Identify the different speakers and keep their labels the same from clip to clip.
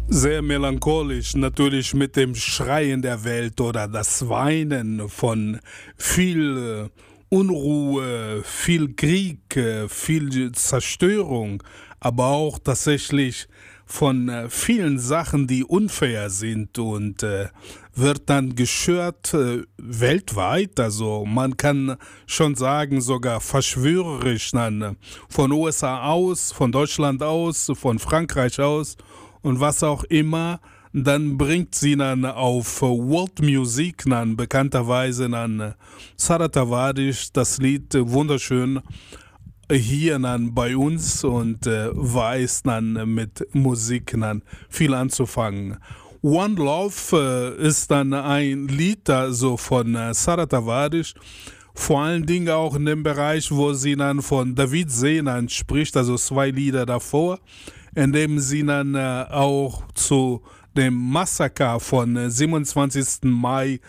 Speaker 1: Sehr melancholisch, natürlich mit dem Schreien der Welt oder das Weinen von viel Unruhe, viel Krieg, viel Zerstörung, aber auch tatsächlich von vielen Sachen, die unfair sind und wird dann geschürt weltweit. Also man kann schon sagen, sogar verschwörerisch dann von USA aus, von Deutschland aus, von Frankreich aus und was auch immer, dann bringt sie dann auf World Music dann bekannterweise dann Sara Tavares, das Lied wunderschön hier dann bei uns und weiß dann mit Musik dann viel anzufangen. One Love ist dann ein Lied also von Sara Tavares, vor allen Dingen auch in dem Bereich, wo sie dann von David Senan spricht, also 2 Lieder davor, in dem sie dann auch zu dem Massaker von 27. Mai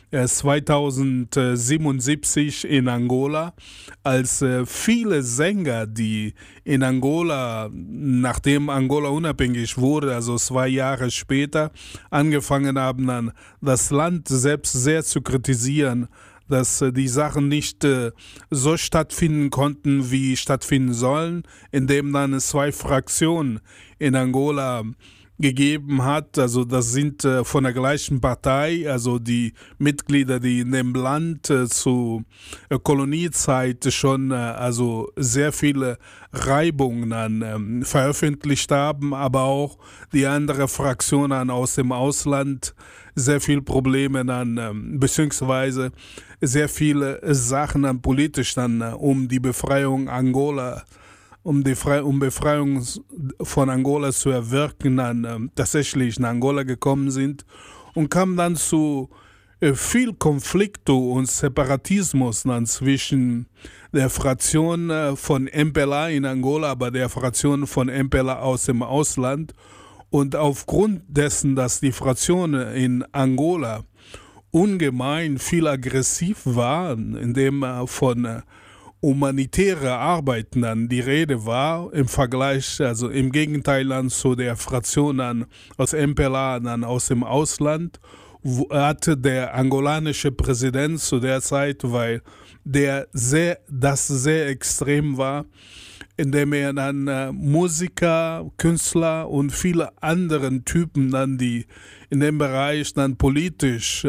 Speaker 1: 2077 in Angola, als viele Sänger, die in Angola, nachdem Angola unabhängig wurde, also 2 Jahre später, angefangen haben, dann das Land selbst sehr zu kritisieren, dass die Sachen nicht so stattfinden konnten, wie stattfinden sollen, indem dann 2 Fraktionen in Angola gegeben hat, also das sind von der gleichen Partei, also die Mitglieder, die in dem Land zu Koloniezeit schon also sehr viele Reibungen dann veröffentlicht haben, aber auch die andere Fraktionen aus dem Ausland sehr viele Probleme dann, beziehungsweise sehr viele Sachen dann politisch dann um die Befreiung Angola um Befreiung von Angola zu erwirken, dann tatsächlich in Angola gekommen sind und kam dann zu viel Konflikte und Separatismus dann zwischen der Fraktion von MPLA in Angola, aber der Fraktion von MPLA aus dem Ausland. Und aufgrund dessen, dass die Fraktion in Angola ungemein viel aggressiv war, indem von humanitäre Arbeiten dann die Rede war, im Vergleich, also im Gegenteil dann zu der Fraktion dann aus MPLA dann aus dem Ausland, hatte der angolanische Präsident zu der Zeit, weil das sehr extrem war, indem er dann Musiker, Künstler und viele anderen Typen dann, die in dem Bereich dann politisch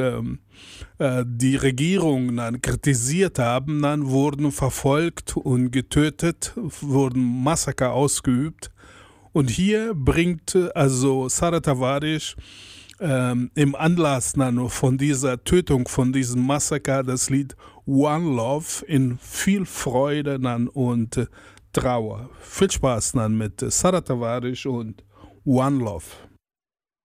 Speaker 1: die Regierung dann kritisiert haben, dann wurden verfolgt und getötet, wurden Massaker ausgeübt. Und hier bringt also Sara Tavares im Anlass dann von dieser Tötung, von diesem Massaker, das Lied One Love in viel Freude dann und Trauer. Viel Spaß dann mit Sara Tavares und One Love.